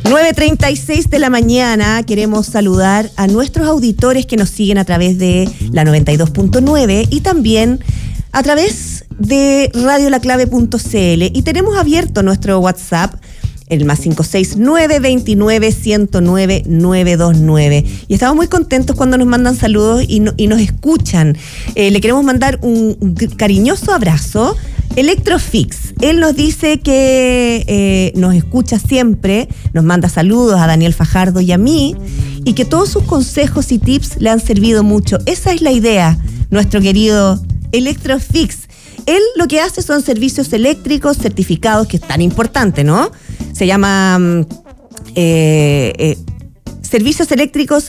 9:36 de la mañana. Queremos saludar a nuestros auditores que nos siguen a través de la 92.9 y también a través de radiolaclave.cl. Y tenemos abierto nuestro WhatsApp, el más 569-29-109-929. Y estamos muy contentos cuando nos mandan saludos y nos escuchan. Le queremos mandar un cariñoso abrazo. Electrofix, él nos dice que nos escucha siempre, nos manda saludos a Daniel Fajardo y a mí, y que todos sus consejos y tips le han servido mucho. Esa es la idea, nuestro querido Electrofix. Él lo que hace son servicios eléctricos certificados, que es tan importante, ¿no? Se llama Servicios Eléctricos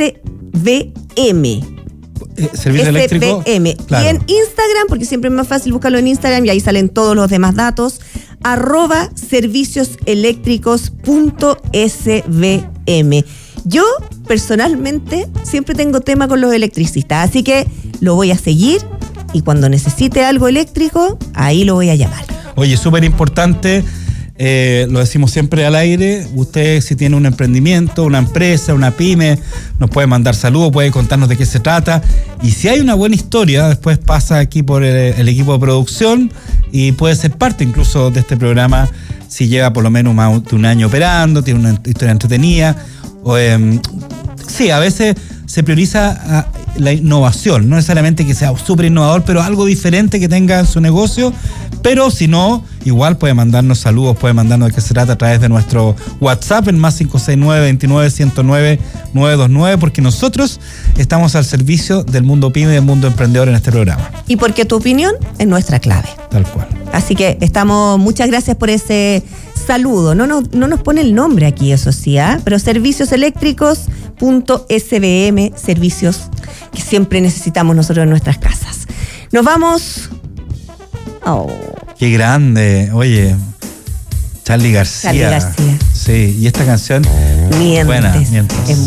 SVM. Servicio eléctrico. Claro. Y en Instagram, porque siempre es más fácil buscarlo en Instagram y ahí salen todos los demás datos, @servicioseléctricos.svm. Yo, personalmente, siempre tengo tema con los electricistas, así que lo voy a seguir y cuando necesite algo eléctrico, ahí lo voy a llamar. Oye, súper importante. Lo decimos siempre al aire. Usted, si tiene un emprendimiento, una empresa, una pyme, nos puede mandar saludos, puede contarnos de qué se trata, y si hay una buena historia, después pasa aquí por el equipo de producción y puede ser parte incluso de este programa si lleva por lo menos más de un año operando, tiene una historia entretenida. Sí, a veces se prioriza la innovación, no necesariamente que sea súper innovador, pero algo diferente que tenga en su negocio. Pero si no, igual puede mandarnos saludos, puede mandarnos de qué se trata a través de nuestro WhatsApp, el más 569-29-109-929, porque nosotros estamos al servicio del mundo pyme y del mundo emprendedor en este programa. Y porque tu opinión es nuestra clave. Tal cual. Así que muchas gracias por ese saludo. No nos pone el nombre aquí, eso sí, pero servicioseléctricos.svm, servicios que siempre necesitamos nosotros en nuestras casas. Nos vamos. Oh. Qué grande, oye, Charly García. Charly García. Sí, y esta canción, Mientes. buena, Mientes.